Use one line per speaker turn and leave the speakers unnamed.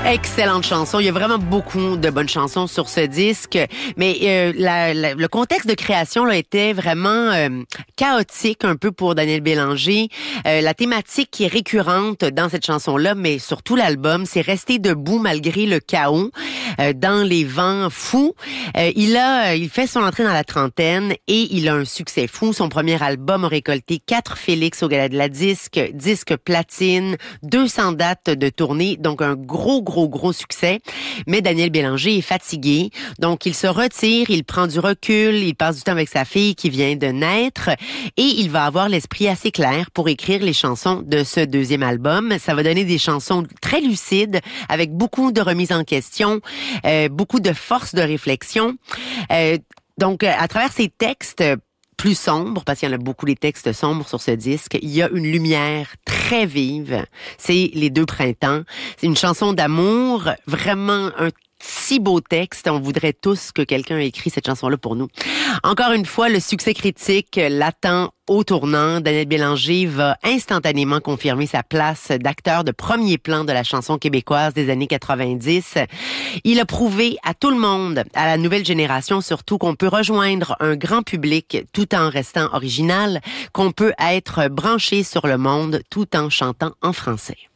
Excellente chanson. Il y a vraiment beaucoup de bonnes chansons sur ce disque, mais le contexte de création là, était vraiment chaotique un peu pour Daniel Bélanger. La thématique qui est récurrente dans cette chanson-là, mais surtout l'album, c'est rester debout malgré le chaos, dans les vents fous. Il fait son entrée dans la trentaine et il a un succès fou. Son premier album a récolté 4 Félix au Gala de la disque platine, 200 dates de tournée, donc un gros succès. Mais Daniel Bélanger est fatigué, donc il se retire, il prend du recul, il passe du temps avec sa fille qui vient de naître et il va avoir l'esprit assez clair pour écrire les chansons de ce deuxième album. Ça va donner des chansons très lucides avec beaucoup de remises en question, beaucoup de force de réflexion. Donc, à travers ces textes plus sombres, parce qu'il y en a beaucoup des textes sombres sur ce disque, il y a une lumière très vive. C'est Les Deux Printemps. C'est une chanson d'amour, vraiment un si beau texte. On voudrait tous que quelqu'un ait écrit cette chanson-là pour nous. Encore une fois, le succès critique l'attend au tournant. Daniel Bélanger va instantanément confirmer sa place d'acteur de premier plan de la chanson québécoise des années 90. Il a prouvé à tout le monde, à la nouvelle génération surtout, qu'on peut rejoindre un grand public tout en restant original, qu'on peut être branché sur le monde tout en chantant en français.